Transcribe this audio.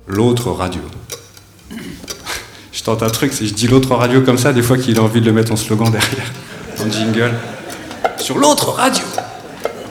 l'autre radio. Je tente un truc, c'est je dis l'autre radio comme ça, des fois qu'il a envie de le mettre en slogan derrière, en jingle. Sur l'autre radio.